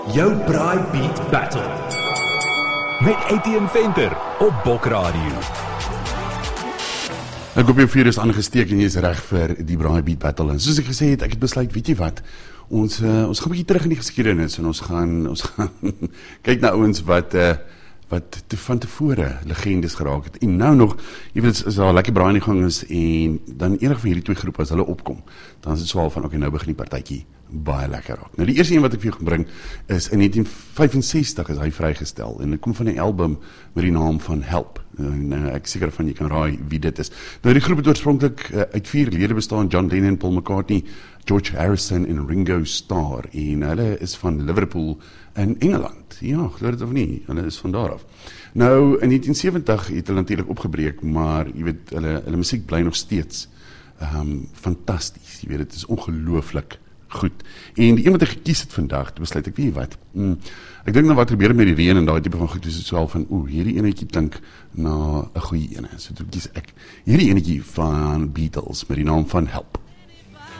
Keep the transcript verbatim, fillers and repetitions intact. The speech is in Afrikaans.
Jou Braai Beat Battle met Etienne Venter op Bok Radio. Ek hoop jou vuur is aangesteek en jy is reg vir die Braai Beat Battle. En soos ek gesê het, ek het besluit, weet jy wat, ons, uh, ons gaan 'n bietjie terug in die geskiedenis en ons gaan, ons gaan kyk na ouens wat, uh, wat te, van tevore legendes geraak het. En nou nog, jy weet, as daar lekker braai in die gang is en dan enig van hierdie twee groepe as hulle opkom, dan is het so al van, oké, okay, nou begin die partytjie baie lekker raak. Nou die eerste een wat ek vir jou gaan bring is in negentien vyfensestig is hy vrygestel en dit kom van 'n album met die naam van Help. En uh, ek is seker van jy kan raai wie dit is. Nou die groep het oorspronklik uh, uit vier lede bestaan: John Lennon, Paul McCartney, George Harrison en Ringo Starr, en hulle is van Liverpool in Engeland. Ja, glo dit of nie, hulle is van daar af. Nou in negentien sewentig het hulle natuurlik opgebreek, maar jy weet, hulle, hulle musiek bly nog steeds um, fantasties. Jy weet, dit is ongelooflik goed. En die een wat ek gekies het vandag, besluit ek, weet jy wat, mm, ek dink nou wat gebeur met die reën en daai tipe van goed, is het so al van, oeh, hierdie enetjie klink na 'n goeie ene. So toe kies ek hierdie enetjie van Beatles met die naam van Help.